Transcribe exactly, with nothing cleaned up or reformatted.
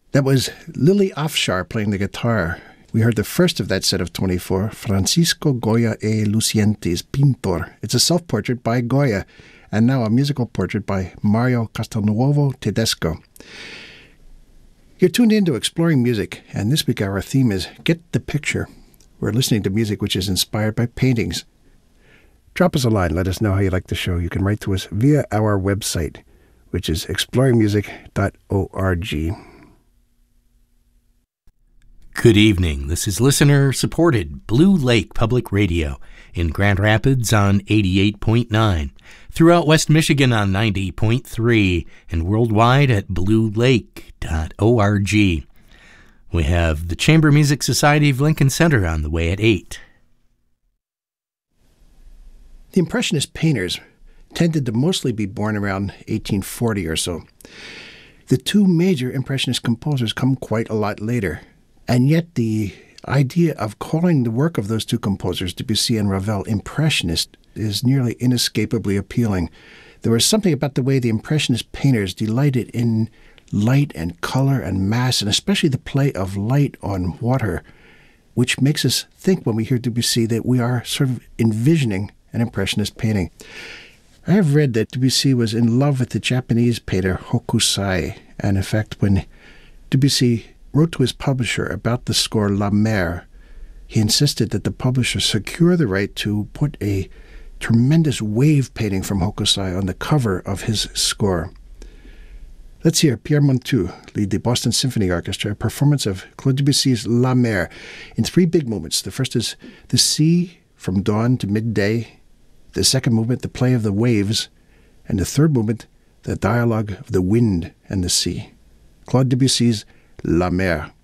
That was Lily Afshar playing the guitar. We heard the first of that set of twenty-four, Francisco Goya e Lucientes, Pintor. It's a self-portrait by Goya, and now a musical portrait by Mario Castelnuovo Tedesco. You're tuned in to Exploring Music, and this week our theme is Get the Picture. We're listening to music which is inspired by paintings. Drop us a line. Let us know how you like the show. You can write to us via our website, which is exploring music dot org. Good evening. This is listener-supported Blue Lake Public Radio in Grand Rapids on eighty-eight point nine, throughout West Michigan on ninety point three, and worldwide at blue lake dot org. We have the Chamber Music Society of Lincoln Center on the way at eight. The Impressionist painters tended to mostly be born around eighteen forty or so. The two major Impressionist composers come quite a lot later. And yet the idea of calling the work of those two composers, Debussy and Ravel, Impressionist, is nearly inescapably appealing. There was something about the way the Impressionist painters delighted in light and color and mass, and especially the play of light on water, which makes us think when we hear Debussy that we are sort of envisioning an Impressionist painting. I have read that Debussy was in love with the Japanese painter Hokusai, and in fact, when Debussy wrote to his publisher about the score La Mer, he insisted that the publisher secure the right to put a tremendous wave painting from Hokusai on the cover of his score. Let's hear Pierre Monteux lead the Boston Symphony Orchestra, a performance of Claude Debussy's La Mer in three big movements. The first is the sea from dawn to midday, the second movement, the play of the waves, and the third movement, the dialogue of the wind and the sea. Claude Debussy's La Mer.